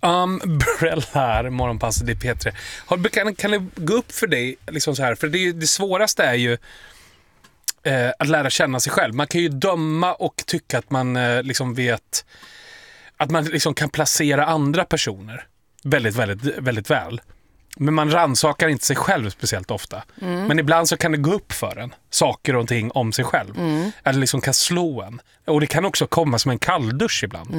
Umbrella här, morgonpasset i P3. Kan det gå upp för dig liksom så här? För det svåraste är ju att lära känna sig själv. Man kan ju döma och tycka att man liksom vet att man liksom kan placera andra personer väldigt, väldigt, väldigt väl. Men man rannsakar inte sig själv speciellt ofta. Men ibland så kan det gå upp för en saker och ting om sig själv. Eller liksom kan slå en. Och det kan också komma som en kalldusch ibland.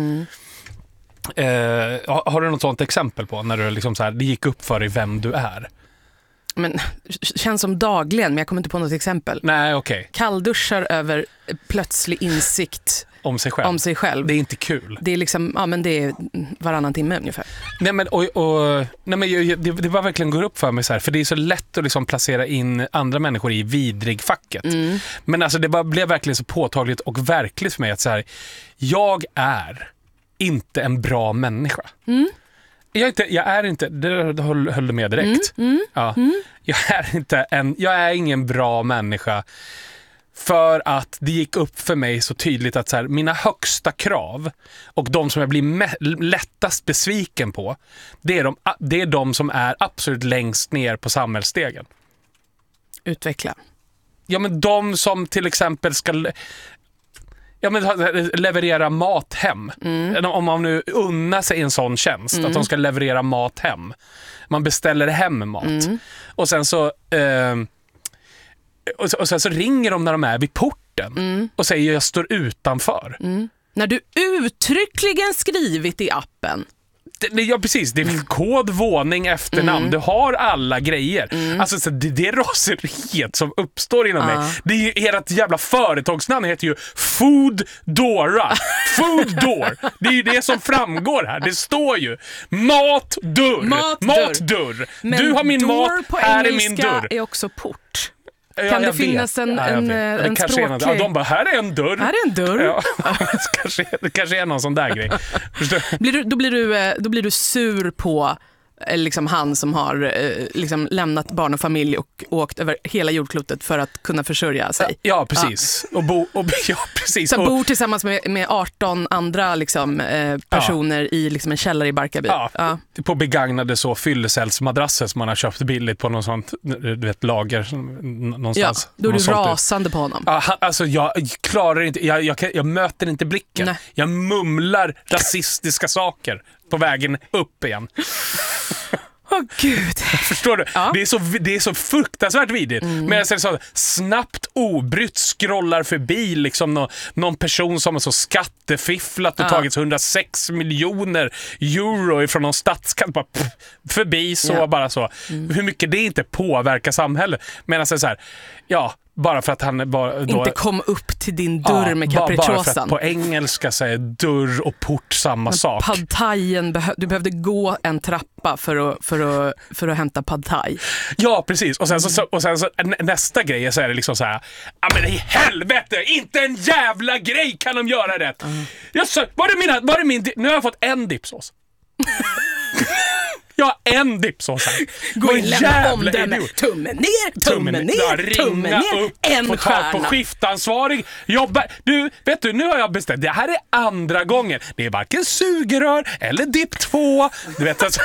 Har du något sånt exempel på när du liksom så här, det gick upp för dig vem du är? Men känns som dagligen, men jag kommer inte på något exempel. Nej, okej. Kallduschar över plötslig insikt om sig själv. Det är inte kul. Det är liksom, ja men det är varannan timme ungefär. Nej men, det var verkligen går upp för mig så här, för det är så lätt att liksom placera in andra människor i vidrigfacket. Men alltså det blev verkligen så påtagligt och verkligt för mig att så här, jag är inte en bra människa. Jag är inte, det höll du med direkt. Ja. Jag är ingen bra människa. För att det gick upp för mig så tydligt att så här, mina högsta krav och de som jag blir lättast besviken på, det är de som är absolut längst ner på samhällsstegen. Utveckla. Ja, men de som till exempel ska leverera mat hem. Om man nu unnar sig en sån tjänst att de ska leverera mat hem. Man beställer hem mat. Och sen så och sen så ringer de när de är vid porten och säger jag står utanför. När du uttryckligen skrivit i appen. Ja, precis. Det är kod, våning, efternamn. Du har alla grejer. Alltså, så det raseriet som uppstår inom mig. Det är ju ert jävla företagsnamn heter ju Foodora. Fooddoor. Det är ju det som framgår här. Det står ju matdörr. Du har min mat, här är min dörr. Är också port. Kan det finnas en språklig... De bara, här är en dörr. Här är en dörr. Ja, det kanske är någon sån där grej. Då blir du sur på liksom han som har liksom lämnat barn och familj och åkt över hela jordklotet för att kunna försörja sig. Ja, precis. Ja. Precis. Som bor tillsammans med 18 andra liksom, personer i liksom en källare i Barkarby. Ja. På begagnade så fyllecellsmadrasser som man har köpt billigt på någon sånt, du vet, lager någonstans. Ja, då är du rasande på honom. Alltså jag klarar inte, jag möter inte blicken. Nej. Jag mumlar rasistiska saker på vägen upp igen. Gud. Förstår du? Ja. Det är så fruktansvärt vidrigt. Men jag säger så snabbt obrytt scrollar förbi liksom någon person som är så skattefifflat och tagit 106 miljoner euro ifrån någon statskatt bara förbi så bara så. Hur mycket det inte påverkar samhället. Men alltså så här, bara för att han då inte kom upp till din dörr med capricciosan. Bara för att på engelska säger dörr och port samma sak. Pad thaien, du behövde gå en trappa för att hämta pad thai. Ja, precis. Och sen så nästa grej så är det liksom så här, men i helvete, inte en jävla grej kan de göra rätt. Var är min nu har jag fått en dipsås. Jag har en dipsås här. Gå in, lämna omdöme. Tummen ner, upp, en stjärna. På skiftansvarig. Jobbar. Vet du, nu har jag bestämt. Det här är andra gången. Det är varken sugerör eller dipp 2. Du vet alltså.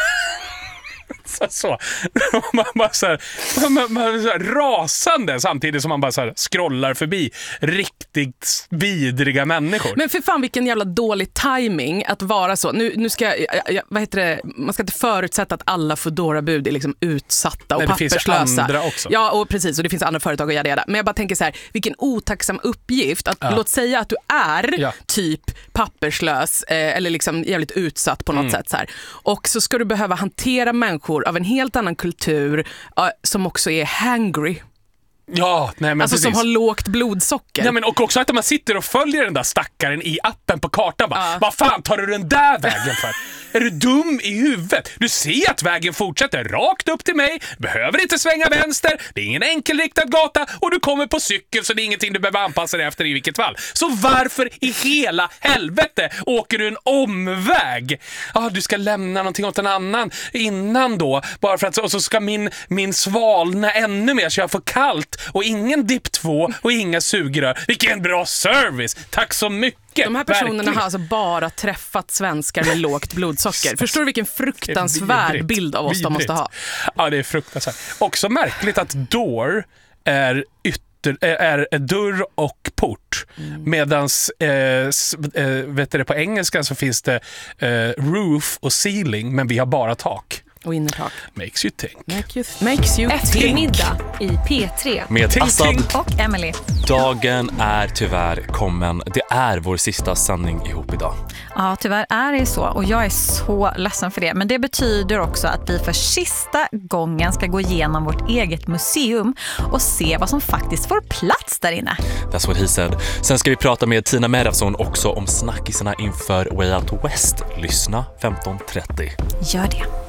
Så. Man bara så här rasande samtidigt som man bara så här scrollar förbi riktigt vidriga människor. Men för fan vilken jävla dålig timing att vara så. Nu ska vad heter det? Man ska inte förutsätta att alla Foodora-bud är liksom utsatta och papperslösa. Det finns andra också. Ja, och precis, och det finns andra företag att göra det. Men jag bara tänker så här, vilken otacksam uppgift att låt säga att du är typ papperslös eller liksom jävligt utsatt på något sätt så här. Och så ska du behöva hantera människor av en helt annan kultur som också är hangry. Ja, nej men alltså precis. Som har lågt blodsocker. Ja, men och också att man sitter och följer den där stackaren i appen på kartan. Vad fan tar du den där vägen för? Är du dum i huvudet? Du ser att vägen fortsätter rakt upp till mig. Behöver inte svänga vänster. Det är ingen enkelriktad gata. Och du kommer på cykel så det är ingenting du behöver anpassa dig efter i vilket fall. Så varför i hela helvete åker du en omväg? Du ska lämna någonting åt en annan innan då. Bara för att, och så ska min svalna ännu mer så jag får kallt. Och ingen dipp 2 och inga sugrör. Vilken bra service. Tack så mycket. De här personerna har alltså bara träffat svenskar med lågt blodsocker. Förstår du vilken fruktansvärd bild av oss de måste ha? Ja, det är fruktansvärt. Också märkligt att door är dörr och port. Medans vet du, på engelska så finns det roof och ceiling, men vi har bara tak. Och innertak. Makes you think. Makes you Eftermiddag i P3 med Assad och Emily. Dagen är tyvärr kommen. Det är vår sista sändning ihop idag. Ja, tyvärr är det så. Och jag är så ledsen för det. Men det betyder också att vi för sista gången ska gå igenom vårt eget museum och se vad som faktiskt får plats där inne. That's what he said. Sen ska vi prata med Tina Merafsson också om snackisarna inför Way Out West. Lyssna 15:30. Gör det.